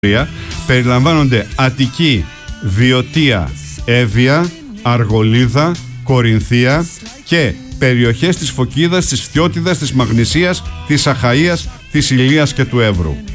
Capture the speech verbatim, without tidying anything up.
περιλαμβάνονται Αττική, Βιωτία, Εύβοια, Αργολίδα, Κορινθία και περιοχές της Φωκίδας, της Φθιώτιδας, της Μαγνησίας, της Αχαΐας, της Ηλίας και του Εύρου.